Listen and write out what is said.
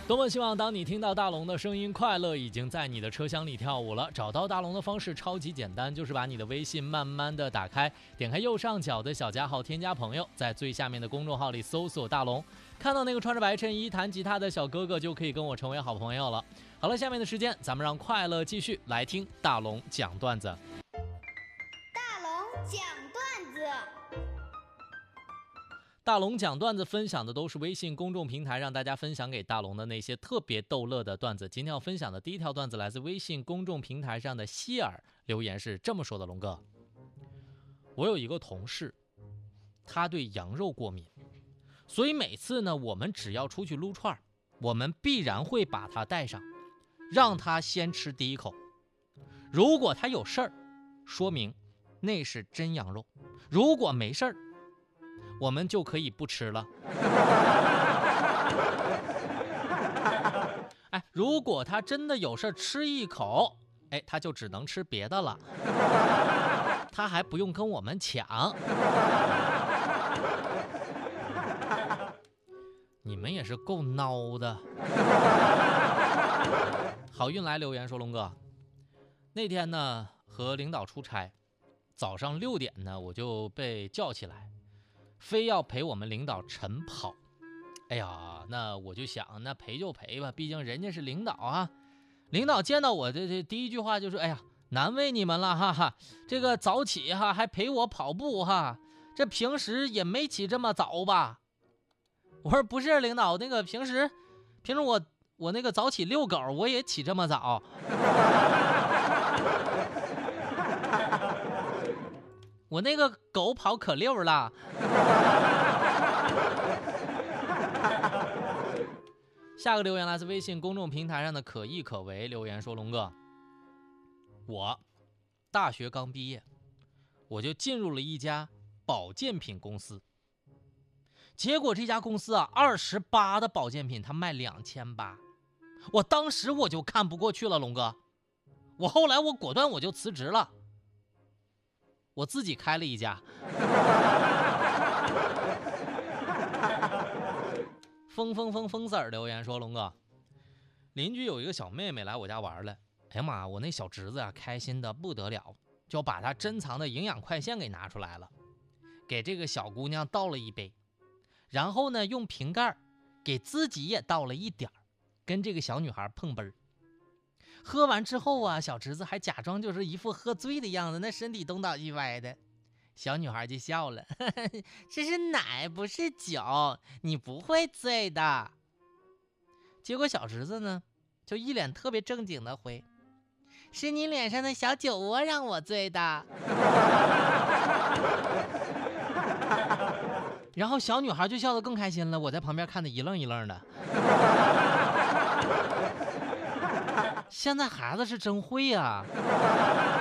多么希望当你听到大龙的声音，快乐已经在你的车厢里跳舞了。找到大龙的方式超级简单，就是把你的微信慢慢的打开，点开右上角的小加号添加朋友，在最下面的公众号里搜索大龙，看到那个穿着白衬衣弹吉他的小哥哥，就可以跟我成为好朋友了。好了，下面的时间咱们让快乐继续来听大龙讲段子。 大龙讲段子。 大龙讲段子分享的都是微信公众平台让大家分享给大龙的那些特别逗乐的段子。今天要分享的第一条段子来自微信公众平台上的希尔，留言是这么说的：龙哥，我有一个同事，他对羊肉过敏，所以每次呢，我们只要出去撸串，我们必然会把他带上，让他先吃第一口。如果他有事儿，说明那是真羊肉；如果没事儿，我们就可以不吃了。如果他真的有事吃一口，他就只能吃别的了，他还不用跟我们抢。你们也是够孬的。好运来留言说，龙哥，那天呢和领导出差，早上6点呢我就被叫起来，非要陪我们领导晨跑。哎呀，那我就想，那陪就陪吧，毕竟人家是领导啊。领导见到我这第一句话就说：“哎呀，难为你们了哈哈，这个早起哈，还陪我跑步哈，这平时也没起这么早吧？”我说：“不是领导，那个平时我那个早起遛狗，我也起这么早。”我那个狗跑可溜了。下个留言来自微信公众平台上的可意可为，留言说，龙哥，我大学刚毕业，我就进入了一家保健品公司，结果这家公司啊，28的保健品他卖2800，我当时我就看不过去了，龙哥，后来我果断我就辞职了，我自己开了一家。风子儿留言说，龙哥，邻居有一个小妹妹来我家玩了，哎呀妈，我那小侄子啊开心的不得了，就把他珍藏的营养快线给拿出来了，给这个小姑娘倒了一杯，然后呢用瓶盖给自己也倒了一点，跟这个小女孩碰杯儿。喝完之后啊，小侄子还假装就是一副喝醉的样子，那身体东倒西歪的。小女孩就笑了，呵呵，这是奶不是酒，你不会醉的。结果小侄子呢就一脸特别正经的回，是你脸上的小酒窝让我醉的。然后小女孩就笑得更开心了，我在旁边看得一愣一愣的。现在孩子是真会啊。